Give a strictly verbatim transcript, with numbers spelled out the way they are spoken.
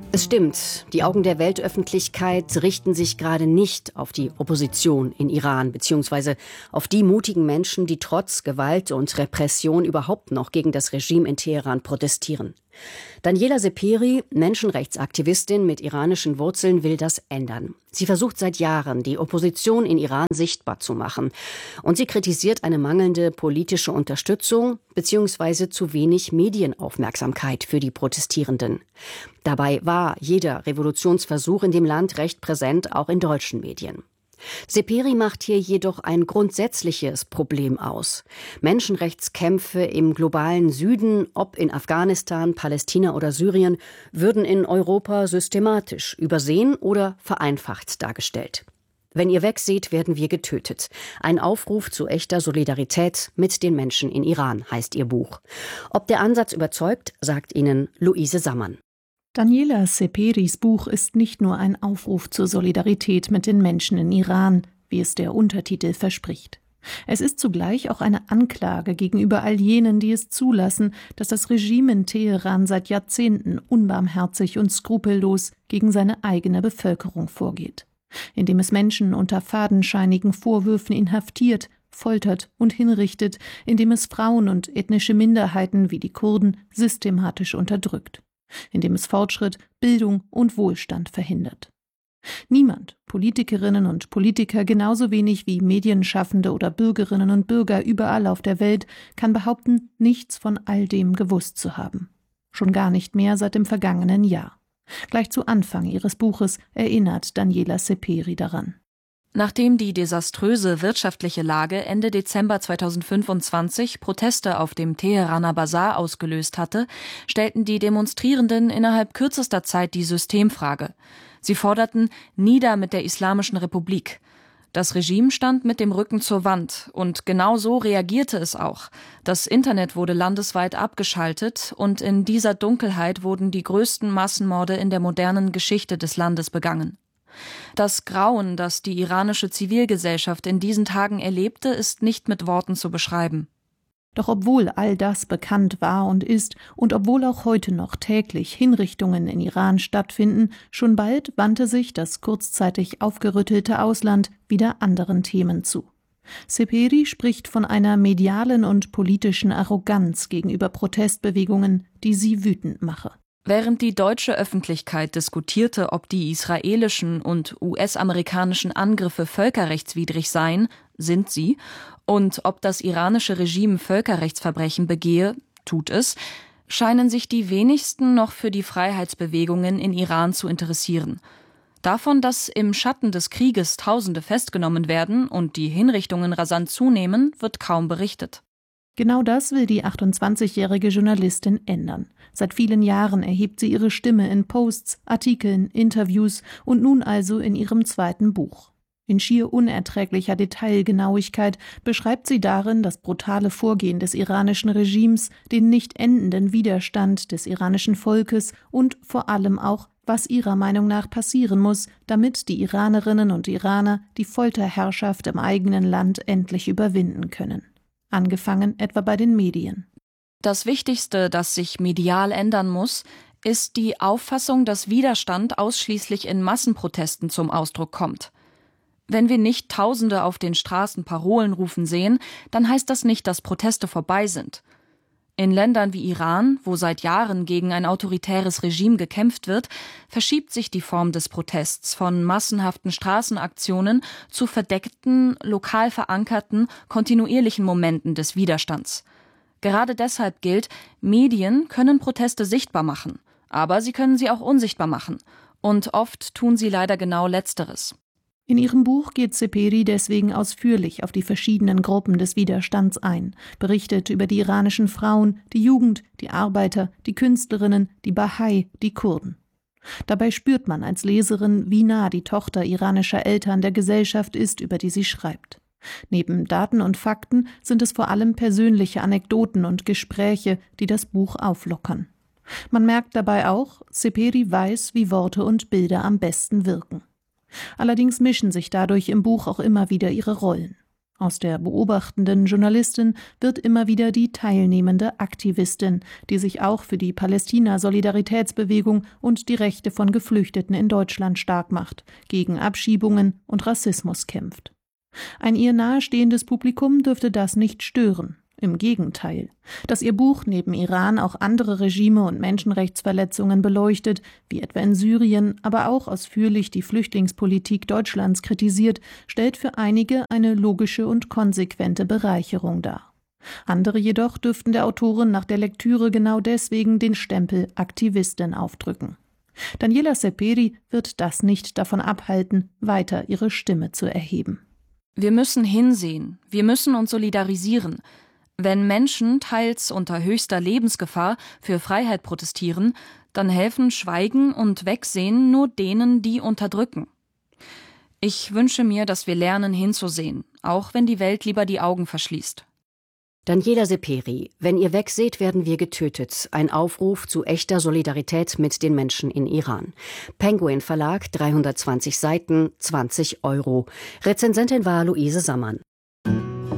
Es stimmt, die Augen der Weltöffentlichkeit richten sich gerade nicht auf die Opposition in Iran, beziehungsweise auf die mutigen Menschen, die trotz Gewalt und Repression überhaupt noch gegen das Regime in Teheran protestieren. Daniela Seperi, Menschenrechtsaktivistin mit iranischen Wurzeln, will das ändern. Sie versucht seit Jahren, die Opposition in Iran sichtbar zu machen. Und sie kritisiert eine mangelnde politische Unterstützung bzw. zu wenig Medienaufmerksamkeit für die Protestierenden. Dabei war jeder Revolutionsversuch in dem Land recht präsent, auch in deutschen Medien. Seperi macht hier jedoch ein grundsätzliches Problem aus. Menschenrechtskämpfe im globalen Süden, ob in Afghanistan, Palästina oder Syrien, würden in Europa systematisch übersehen oder vereinfacht dargestellt. Wenn ihr wegseht, werden wir getötet. Ein Aufruf zu echter Solidarität mit den Menschen in Iran, heißt ihr Buch. Ob der Ansatz überzeugt, sagt Ihnen Luise Sammann. Daniela Seperis Buch ist nicht nur ein Aufruf zur Solidarität mit den Menschen in Iran, wie es der Untertitel verspricht. Es ist zugleich auch eine Anklage gegenüber all jenen, die es zulassen, dass das Regime in Teheran seit Jahrzehnten unbarmherzig und skrupellos gegen seine eigene Bevölkerung vorgeht, indem es Menschen unter fadenscheinigen Vorwürfen inhaftiert, foltert und hinrichtet, indem es Frauen und ethnische Minderheiten wie die Kurden systematisch unterdrückt, indem es Fortschritt, Bildung und Wohlstand verhindert. Niemand, Politikerinnen und Politiker genauso wenig wie Medienschaffende oder Bürgerinnen und Bürger überall auf der Welt, kann behaupten, nichts von all dem gewusst zu haben. Schon gar nicht mehr seit dem vergangenen Jahr. Gleich zu Anfang ihres Buches erinnert Daniela Seperi daran. Nachdem die desaströse wirtschaftliche Lage Ende Dezember zweitausendfünfundzwanzig Proteste auf dem Teheraner Basar ausgelöst hatte, stellten die Demonstrierenden innerhalb kürzester Zeit die Systemfrage. Sie forderten nieder mit der Islamischen Republik. Das Regime stand mit dem Rücken zur Wand und genau so reagierte es auch. Das Internet wurde landesweit abgeschaltet und in dieser Dunkelheit wurden die größten Massenmorde in der modernen Geschichte des Landes begangen. Das Grauen, das die iranische Zivilgesellschaft in diesen Tagen erlebte, ist nicht mit Worten zu beschreiben. Doch obwohl all das bekannt war und ist und obwohl auch heute noch täglich Hinrichtungen in Iran stattfinden, schon bald wandte sich das kurzzeitig aufgerüttelte Ausland wieder anderen Themen zu. Seperi spricht von einer medialen und politischen Arroganz gegenüber Protestbewegungen, die sie wütend mache. Während die deutsche Öffentlichkeit diskutierte, ob die israelischen und U S-amerikanischen Angriffe völkerrechtswidrig seien, sind sie, und ob das iranische Regime Völkerrechtsverbrechen begehe, tut es, scheinen sich die wenigsten noch für die Freiheitsbewegungen in Iran zu interessieren. Davon, dass im Schatten des Krieges Tausende festgenommen werden und die Hinrichtungen rasant zunehmen, wird kaum berichtet. Genau das will die achtundzwanzigjährige Journalistin ändern. Seit vielen Jahren erhebt sie ihre Stimme in Posts, Artikeln, Interviews und nun also in ihrem zweiten Buch. In schier unerträglicher Detailgenauigkeit beschreibt sie darin das brutale Vorgehen des iranischen Regimes, den nicht endenden Widerstand des iranischen Volkes und vor allem auch, was ihrer Meinung nach passieren muss, damit die Iranerinnen und Iraner die Folterherrschaft im eigenen Land endlich überwinden können. Angefangen etwa bei den Medien. Das Wichtigste, das sich medial ändern muss, ist die Auffassung, dass Widerstand ausschließlich in Massenprotesten zum Ausdruck kommt. Wenn wir nicht Tausende auf den Straßen Parolen rufen sehen, dann heißt das nicht, dass Proteste vorbei sind. In Ländern wie Iran, wo seit Jahren gegen ein autoritäres Regime gekämpft wird, verschiebt sich die Form des Protests von massenhaften Straßenaktionen zu verdeckten, lokal verankerten, kontinuierlichen Momenten des Widerstands. Gerade deshalb gilt, Medien können Proteste sichtbar machen, aber sie können sie auch unsichtbar machen. Und oft tun sie leider genau Letzteres. In ihrem Buch geht Seperi deswegen ausführlich auf die verschiedenen Gruppen des Widerstands ein, berichtet über die iranischen Frauen, die Jugend, die Arbeiter, die Künstlerinnen, die Bahai, die Kurden. Dabei spürt man als Leserin, wie nah die Tochter iranischer Eltern der Gesellschaft ist, über die sie schreibt. Neben Daten und Fakten sind es vor allem persönliche Anekdoten und Gespräche, die das Buch auflockern. Man merkt dabei auch, Seperi weiß, wie Worte und Bilder am besten wirken. Allerdings mischen sich dadurch im Buch auch immer wieder ihre Rollen. Aus der beobachtenden Journalistin wird immer wieder die teilnehmende Aktivistin, die sich auch für die Palästina-Solidaritätsbewegung und die Rechte von Geflüchteten in Deutschland stark macht, gegen Abschiebungen und Rassismus kämpft. Ein ihr nahestehendes Publikum dürfte das nicht stören. Im Gegenteil. Dass ihr Buch neben Iran auch andere Regime und Menschenrechtsverletzungen beleuchtet, wie etwa in Syrien, aber auch ausführlich die Flüchtlingspolitik Deutschlands kritisiert, stellt für einige eine logische und konsequente Bereicherung dar. Andere jedoch dürften der Autorin nach der Lektüre genau deswegen den Stempel Aktivistin aufdrücken. Daniela Seperi wird das nicht davon abhalten, weiter ihre Stimme zu erheben. Wir müssen hinsehen, wir müssen uns solidarisieren. Wenn Menschen teils unter höchster Lebensgefahr für Freiheit protestieren, dann helfen Schweigen und Wegsehen nur denen, die unterdrücken. Ich wünsche mir, dass wir lernen hinzusehen, auch wenn die Welt lieber die Augen verschließt. Daniela Seperi, wenn ihr wegseht, werden wir getötet. Ein Aufruf zu echter Solidarität mit den Menschen in Iran. Penguin Verlag, dreihundertzwanzig Seiten, zwanzig Euro. Rezensentin war Luise Sammann.